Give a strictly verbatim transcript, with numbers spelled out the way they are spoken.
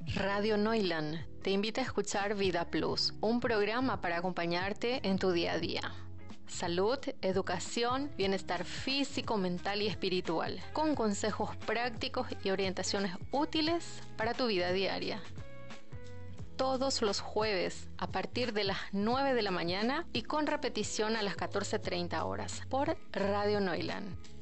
Radio Neuland te invita a escuchar Vida Plus, un programa para acompañarte en tu día a día. Salud, educación, bienestar físico, mental y espiritual, con consejos prácticos y orientaciones útiles para tu vida diaria. Todos los jueves a partir de las nueve de la mañana y con repetición a las catorce treinta horas por Radio Neuland.